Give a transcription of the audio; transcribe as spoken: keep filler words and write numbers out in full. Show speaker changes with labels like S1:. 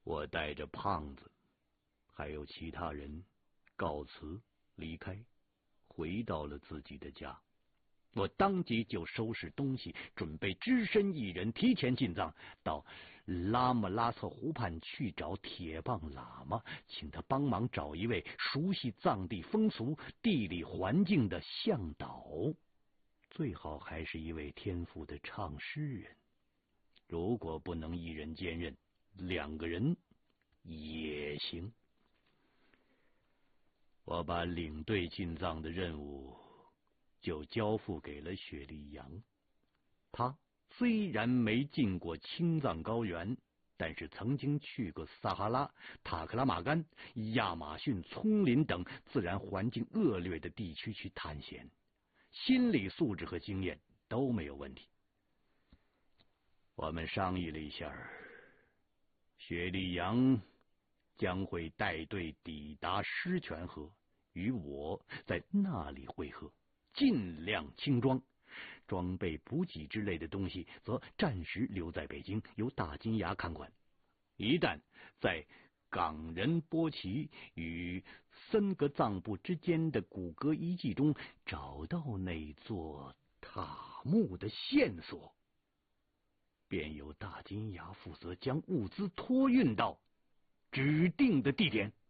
S1: 我带着胖子还有其他人告辞离开，回到了自己的家。我当即就收拾东西，准备只身一人提前进藏，到拉姆拉策湖畔去找铁棒喇嘛，请他帮忙找一位熟悉藏地风俗、地理环境的向导，最好还是一位天赋的唱诗人。如果不能一人兼任，两个人也行。我把领队进藏的任务就交付给了雪莉杨。他虽然没进过青藏高原，但是曾经去过撒哈拉、塔克拉玛干、亚马逊丛林等自然环境恶劣的地区去探险，心理素质和经验都没有问题。我们商议了一下，雪莉杨将会带队抵达狮泉河，与我在那里会合，尽量轻装，装备补给之类的东西则暂时留在北京，由大金牙看管。一旦在冈仁波齐与森格藏布之间的古格遗迹中找到那座塔木的线索，便由大金牙负责将物资托运到指定的地点。